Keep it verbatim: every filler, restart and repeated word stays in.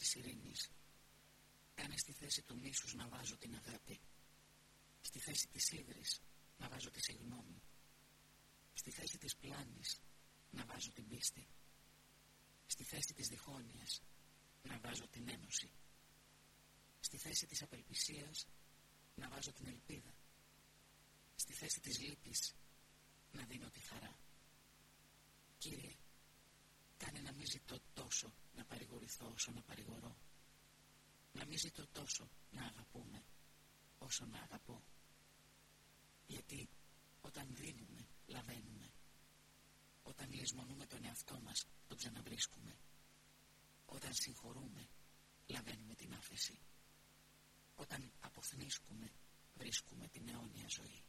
της ειρήνης. Κάνε στη θέση του μίσους να βάζω την αγάπη. Στη θέση της ύδρης να βάζω τη συγγνώμη. Στη θέση της πλάνης να βάζω την πίστη. Στη θέση της διχόνοιας να βάζω την ένωση. Στη θέση της απελπισίας να βάζω την ελπίδα. Στη θέση της λύπης να δίνω τη χαρά. Κύριε, κάνε να μην ζητώ τόσο να παρηγορηθώ όσο να παρηγορώ. Να μην ζητώ τόσο να αγαπούμε όσο να αγαπώ. Γιατί όταν δίνουμε, λαβαίνουμε. Όταν λησμονούμε τον εαυτό μας, τον ξαναβρίσκουμε. Όταν συγχωρούμε, λαβαίνουμε την άφεση. Όταν αποθνίσκουμε, βρίσκουμε την αιώνια ζωή.